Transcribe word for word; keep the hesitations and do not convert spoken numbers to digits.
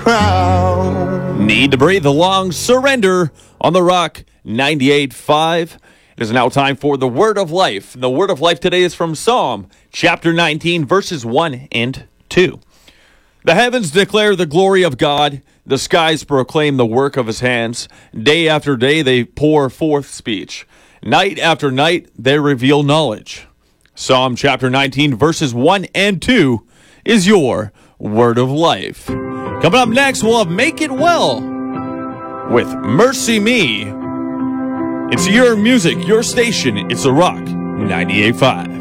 crown. Need to breathe a long surrender on the Rock ninety-eight point five. It is now time for the Word of Life. The Word of Life today is from Psalm chapter nineteen, verses one and two. The heavens declare the glory of God. The skies proclaim the work of his hands. Day after day they pour forth speech. Night after night they reveal knowledge. Psalm chapter nineteen, verses one and two is your Word of Life. Coming up next, we'll have Make It Well with Mercy Me. It's your music, your station. It's The Rock ninety-eight point five.